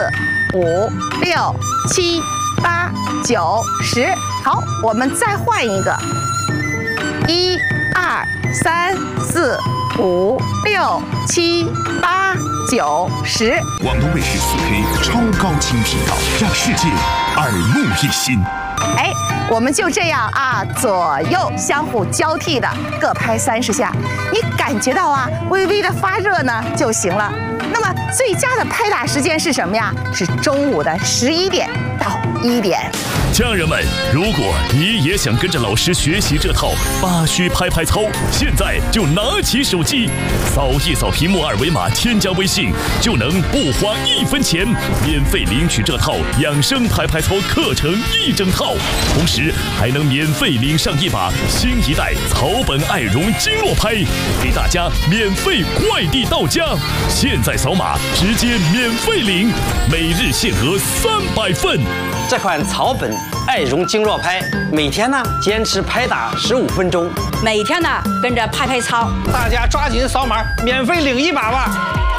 5、6、7、8、9、10。好，我们再换一个，1、2、3、4、5、6、7、8、9、10。 广东卫视4K 超高清频道，让世界耳目一新。 哎，我们就这样啊，左右相互交替的各拍30下，你感觉到啊，微微的发热呢就行了。那么最佳的拍打时间是什么呀？是中午的11点到1点。 家人们，如果你也想跟着老师学习这套8虚拍拍操，现在就拿起手机，扫一扫屏幕2维码，添加微信，就能不花1分钱，免费领取这套养生拍拍操课程1整套，同时还能免费领上一把新一代草本爱绒经络拍，给大家免费快递到家。现在扫码直接免费领，每日限额300份。 这款草本爱绒经络拍，每天呢坚持拍打15分钟， 每天呢跟着拍拍操， 大家抓紧扫码，免费领一把吧。